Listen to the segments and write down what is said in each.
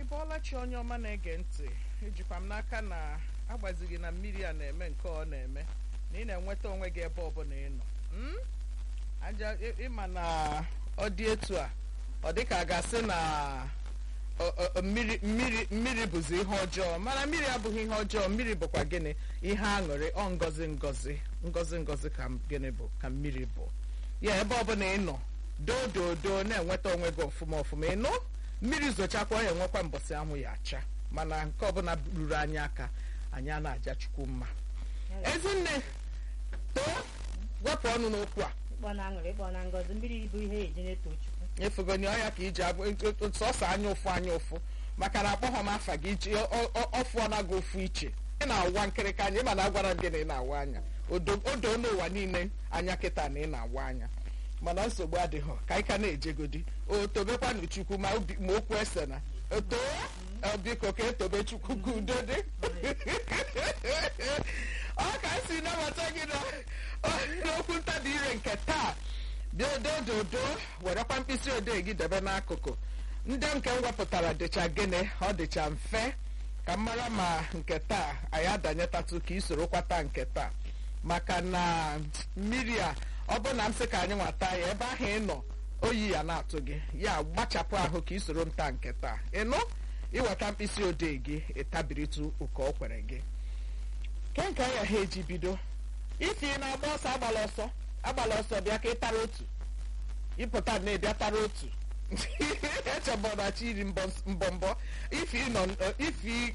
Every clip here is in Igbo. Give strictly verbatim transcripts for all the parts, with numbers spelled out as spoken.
bọọla chi onye ọma na-ege ntị, ejikwa m n'aka na agbazighị na mmiri a na-eme nke ọ na-eme na ị na-enweta onwe gị ebe ọbụla ị nọ. Mm? Aja ịma na ọ dị etu a ọ dị ka a ga-asị na mmiri mmiri mmiri bụzi ihe ọjọọ, mana mmiri abụghị ihe ọjọọ. Mmiri bụkwa gịnị? Ihe aṅụrị, ọ ngọzi ngọzi ngọzi ngọzi ka gịnị bụ ka mmiri bụ. Ya ebe ọbụla ị nọ doo doo doo na-enweta onwe gị ọfụma ọfụma. Ịnụ mmiri zochakwa ya enwekwa mbọsị anwụ ya acha, mana nke ọbụla ruru anyị aka anyị a na-aja Chukwu mma. Ezinne too wepụ ọnụ n'okwu a. Ịkpọ na aṅụrị, ịkpọ na ngọzi, mmiri bụ ihe eji na-eto Chukwu. Efugoni ọya ka iji abụ sọsọ anya ụfụ anya ụfụ, maka na akpọghọ m afa gị iji ọfụ ọ na-aga ofu iche. Ị na-awa nkịrịka anya, ịma na agwara m gị na ị na-awa anya odo n'ụwa niile anya kịta na ị na-awa anya, mana nsogbu adịghị ka anyị ka na-ejegodi. O tobekwanụ Chukwu ma okwu ese na oto biko ka etobe Chukwu ka udo dị. Ọ ka si nabata gị n'okwu ntabi ire nke taa. Bịa odododo werekwa mkpịsị odee gị debe n'akụkụ. Ndị nke m wepụtara dịcha gịnị, ọ dịcha mfe ka m mara ma nke taa anyị adanyetatu ka isoro kwata nke taa, maka na mmiri a ọ bụ na m sị ka anyị nwata ya ebe ahụ ị nọ oyi ya na-atụ gị, ya gbachapụ ahụ ka isoro nta nke taa. Ịnụ iweta mkpịsị odee gị ịtabiritu ụka o kwere gị. Ke nke ya ha eji bido isi na-agba ọsọ agbala ọsọ agbala ọsọ bịa ka ị tara otu, ịpụta na-ebịa tara otu echebọnachi iri mbọmbọ ifi nọ ifi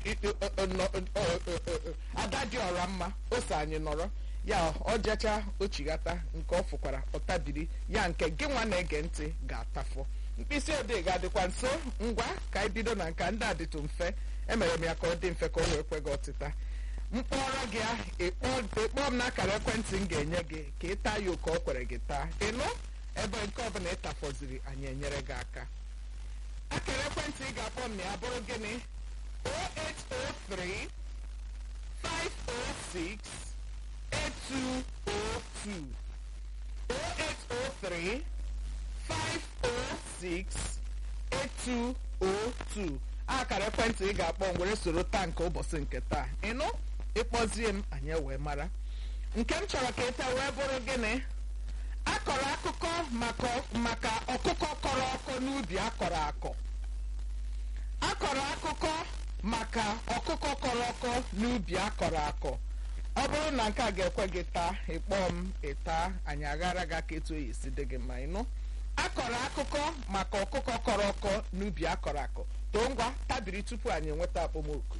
ada dị ọra mma ose anyị nọrọ ya ọ jecha ochighata nke ọ fụkwara ọtabiri ya nke gị nwa na-ege ntị ga-atafọ. Mkpịsị odee ga-adịkwa nso. Ngwa ka anyị bido na nka ndị a dịtụ mfe, emere m ya ka ọ dị mfe ka o wee kwe gị ọtịta. Mkpọrọ gị ịkpọọ m n'akara ekwentị m ga-enye gị ka ị taa ya oke o kwere gị taa. Ịnụ ebe nke ọbụla ị tafọziri anyị enyere gị aka. Akara ekwentị ị ga-akpọ m na ya bụrụ gịnị? zero eight zero three five zero six eight two zero two zero eight zero three five zero six eight two zero two. Akara ekwentị ị ga-akpọ m were soro taa nke ụbọchị nke taa. Ịnụ ịkpọzie m anyị wee mara nke m chọrọ ka ịta wee bụrụ gịnị. Akọrọ akụkọ maka ọkụkọ kọrọ ọkọ n'ubi akọrọ akọ. Akọrọ akụkọ maka ọkụkọ kọrọ ọkọ n'ubi akọrọ akọ. Ọ bụrụ na nke a ga-ekwe gị taa, ịkpọọ m ịta anyị aghara gị aka etu oyi esi dị gị mma. Ịnụ akọrọ akụkọ maka ọkụkọ kọrọ ọkọ n'ubi akọrọ akọ. Too ngwa tabiri tupu anyị enweta akpọmoku.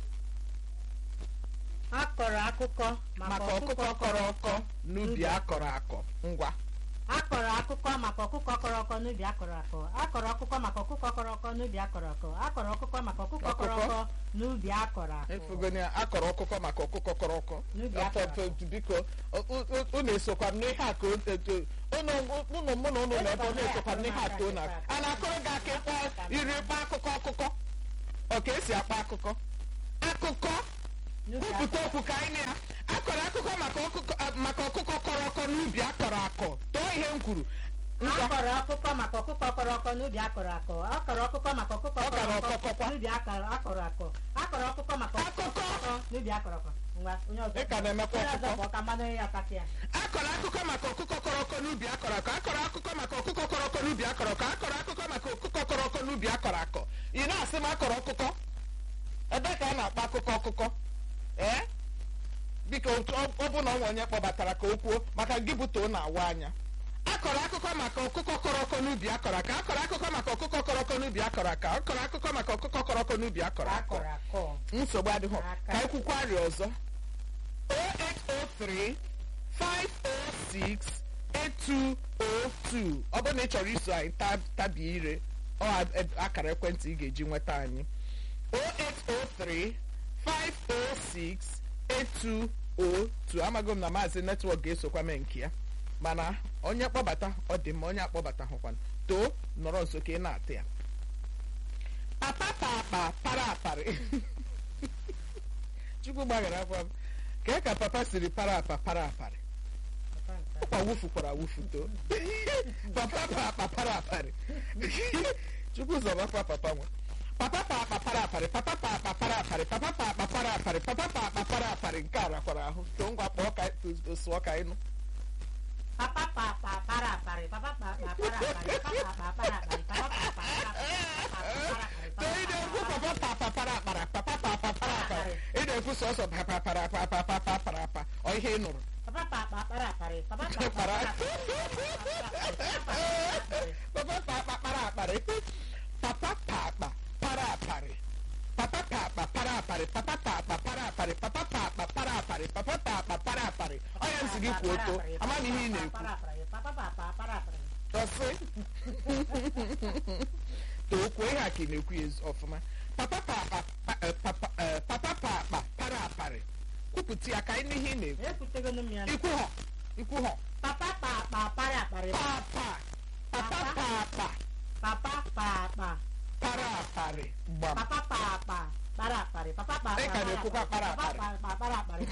Akọrọ akụkọ maka ọkụkọ kọrọ ọkọ n'ubi akọrọ akọ. Ngwa akọrọ akụkọ maka ọkụkọ kọrọ ọkọ n'ubi akọrọ akọ. Akọrọ ọkụkọ maka ọkụkọ kọrọ ọkọ n'ubi akọrọ akọ. Akọrọ ọkụkọ maka ọkụkọ kọrọ ọkọ n'ubi akọrọ akọ. Efugoni akọrọ ọkụkọ maka ọkụkọ kọrọ ọkọ n'ubi akọrọ akọ. Biko unu esokwa m n'ihe a ka unu mụ na unu na ebe ọ na-esokwa m n'ihe a ka unu a na-akọrọ gị aka ịkpọ iri ịkpọ akụkọ ọkụkọ ọ ka esi akpa akụkọ akụkọ kwupụta okwu ka anyị na ya. Akọrọ akụkọ maka ọkụkọ kọrọ ọkọ n'ubi akọrọ akọ. Too ihe m kwuru. Akọrọ akụkọ maka ọkụkọ kọrọ ọkọ n'ubi akọrọ akọ. Akọrọ ọkụkọ maka ọkụkọ kọrọ ọkọ n'ubi akọrọ akọ. Akọrọ ọkụkọ maka ọkụkọ n'ubi akọrọ akọ. Ngwa onye ọzọ. Ị ka na-emekwa ọkụkọ. Ka mmanụ ya akasị ya. Akọrọ akụkọ maka ọkụkọ kọrọ ọkọ n'ubi akọrọ akọ. Akọrọ akụkọ maka ọkụkọ kọrọ ọkọ n'ubi akọrọ akọ. Akọrọ akụkọ maka ọkụkọ kọrọ ọkọ n'ubi akọrọ akọ. Ị na-asị m akọrọ ọkụkọ? Ebe ka a na-akpa akụkọ ọkụkọ? Ee biko ọ bụ na ọ nwe onye kpọbatara ka o kwuo maka gị butoo na-awa anya. Akọrọ akụkọ maka ọkụkọ kọrọ ọkọ n'ubi akọrọ aka. Akọrọ akụkọ maka ọkụkọ kọrọ ọkọ n'ubi akọrọ aka. Akọrọ akụkọ maka ọkụkọ kọrọ ọkọ n'ubi akọrọ akọ. Nsogbu adịghị ka anyị kwukwa arịa ọzọ. zero eight zero three five zero six eight two zero two. Ọ bụrụ na ị chọrọ iso anyị tabi ire ọ akara ekwentị ị ga-eji nweta anyị zero eight zero three five zero six eight two zero two. Amaghị m na maazị netwọk ga-esokwa mee nke ya, mana onye kpọbata ọ dị mma, onye akpọbata hụkwana. Too nọrọ nso ka ị na-atụ ya. Papa papa para aparị Chukwu gbaghara akwa m ka ka papa siri para apa para aparị. Ọkwa wufukwara awufu too papa papa para aparị Chukwu zọbakwa papa nwa. papa papa para apari papa papa para apari papa papa para apari papa papa para apari nke a rakwara ahụ to ngwa kpọọ ka sụọ ka ịnụ Papa papa para pare papa papa para pare papa papa para pare papa papa to ị na-ekwu papa papa para apara papa papa para apari ị na-ekwu sọsọ papa para papa papa para apa ọ ihe ị nụrụ papa papa para pare papa papa papa papa para apari papa papa para apari papa papa para apari papa papa para apari papa papa para apari papa papa para apari ọ ya nsị gị kwuo to amaghị ihe ị na-ekwu papa papa para pare ọsị to kwuo ihe a ka ị na-ekwu ya ọfụma papa papa papa papa papa para apari kwupụta ya ka anyị n'ihe ị na-ekwu ekwutegonu m ya ikwu họ ikwu họ papa papa para pare papa papa papa papa papa para apari gbam papa papa para pare papa papa ị ka na-ekwukwa para apari papa para pare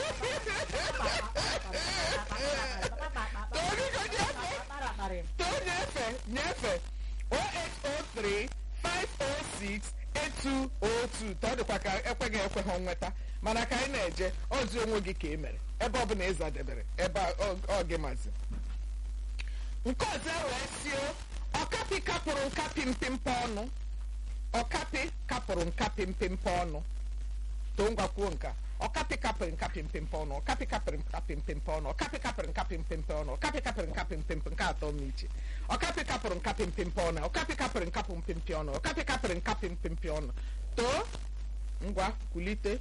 para pare to nyefe nyefe zero eight zero three five zero six eight two zero two ta ọ dịkwa ka ekweghị ekwe ha nweta mana ka anyị na-eje ozi onwe gị ka ị mere ebe ọ bụla ị zadebere ebe ọ gị mazi nke ọzọ wee sio ọkapi kapụrụ nkapi mpimpe ọnụ ọkapi kapụrụ nkapi mpimpe ọnụ to ngwa kwuo nka ọkapi kapịrị nkapi mpimpe ọnụ ọkapi kapịrị nkapi mpimpe ọnụ ọkapi kapịrị nkapi mpimpe ọnụ ọkapi kapịrị nkapi mpimpe nke atọ m iche ọkapi kapụrụ nkapi mpimpe ọnụ ọkapi kapịrị nkapụ mpimpe ọnụ ọkapi kapịrị nkapi mpimpe ọnụ too ngwa kulite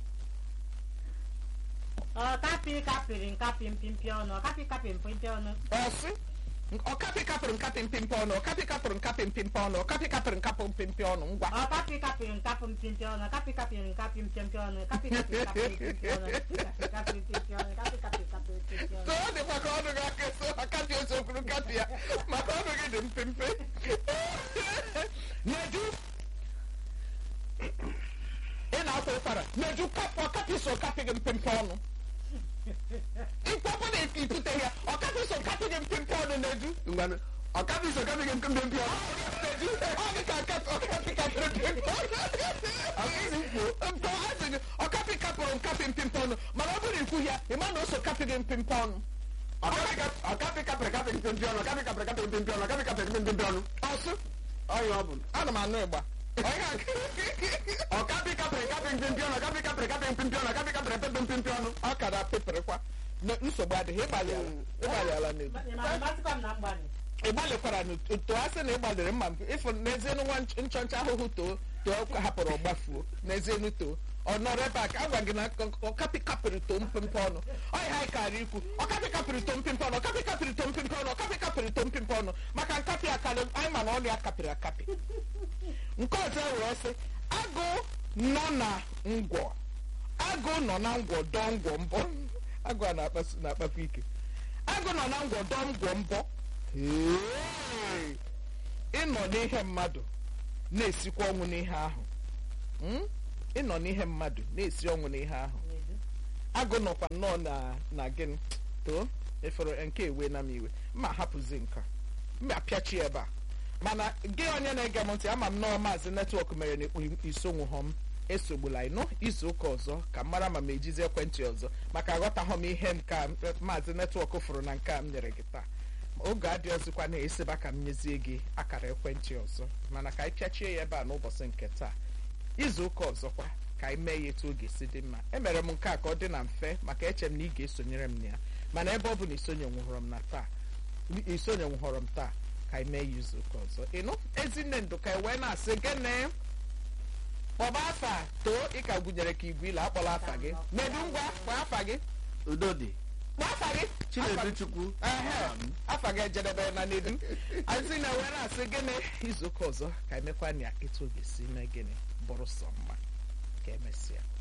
ọkapi kapịrị nkapi mpimpe ọnụ ọkapi kapị mpimpe ọnụ ọsị ọkapi kapịrị nkapi mpimpe ọnụ ọkapi kapịrị nkapi mpimpe ọnụ ọkapi kapịrị nkapụ mpimpe ọnụ ngwa ọkapi kapịrị nkapụ mpimpe ọnụ ọkapi kapịrị nkapị mpimpe ọnụ ọkapi kapịrị nkapị mpimpe ọnụ ọkapi kapị mpimpe ọnụ ọkapi kapị nkapị mpimpe ọnụ too ọ dịkwa ka ọnụ gị aka eso akaji osokwuru nkapị ya maka ọnụ gị dị mpimpe neju ị na-akwa ụkwara neju kapụ ọkapi so kapị gị mpimpe ọnụ ikpọkpọ na itute ya ọkapi so kapị gị mpimpe ọnụ neju ngwanụ ọkapi so kapị gị mpimpe ọnụ neju ọ dị ka ọkapi kapịrị mpimpe ọnụ mpọ asị gị ọkapi kapụrụ nkapị mpimpe ọnụ mana ọ bụrụ ikwu ya ịma na o so kapị gị mpimpe ọnụ ọkapi kapịrị kapị mpimpe ọnụ ọkapi kapịrị kapị mpimpe ọnụ ọkapi kapịrị mpimpe ọnụ ọsụ ọya ọ bụ ana m anụ ịgba ọkapi kapịrị kapị mpimpe ọnụ ọkapi kapịrị kapị mpimpe ọnụ ọkapi kapịrị pepe mpimpe ọnụ ọ kara pepịrịkwa nsogbu adịghị ịgbalịala n'ebu ị gbalịkwara n'otu asị na ị gbalịrị mma ịfụ n'ezienu nwa nchọncha ahụhụ too too hapụrụ ọgbafuo n'ezienu too ọ nọrọ ebe a ka a gwa gị na ọkapi kapịrị too mpempe ọnụ ọ ihe anyị kara ikwu ọkapi kapịrị too mpempe ọnụ ọkapi kapịrị too mpempe ọnụ ọkapi kapịrị too mpempe ọnụ maka nkapị akarị anyị ma na ọnụ ya kapịrị akapị nke ọzọ wee sị agụ nọ na ngwọ agụ nọ na ngwọ dọọ ngwọ mbọ agụ a na-akpakwa ike agụ nọ na ngwọ dọọ ngwọ mbọ ịnọ n'ihe mmadụ na-esikwa ọnwụ n'ihe ahụ ịnọ n'ihe mmadụ na-esi ọnwụ n'ihe ahụ agụ nọkwa nnọọ na gịnị too efere nke ewe na m iwe mma hapụzi nka mma apịachi ebe a mana gị onye na-ege m ntị ama m nọọ maazị netwọk mere na isonwuhọ m esogbula ịnụ izu ụka ọzọ ka m mara ma m ejizi ekwentị ọzọ maka aghọtaghọ m ihe nka maazị netwọk fụrụ na nke a m nyere gị taa oge adị ọzọkwa na-eseba ka m nyezie gị akara ekwentị ọzọ mana ka anyị pịachie ya ebe a n'ụbọchị nke taa izu ụka ọzọkwa ka anyị mee ya etu oge si dị mma emere m nke a ka ọ dị na mfe maka eche m na ị ga-esonyere m na ya mana ebe ọ bụ na isonye nwụhọrọ m na taa isonye nwụhọrọ m taa ka anyị mee ya izu ụka ọzọ ịnụ ezinne ndụ ka wee na-asị gịnị kpọba afa too ịka gụnyere ka igwe ile akpọla afa gị medu ngwa kpọọ afa gị Udodi kpọọ afa gị Chinedu Chukwu afa gị ejedebe na nedu anyị na wee na-asị gịnị izu ụka ọzọ ka emekwa na etu oge si mee gịnị bụrụ sọ mma ka emesịa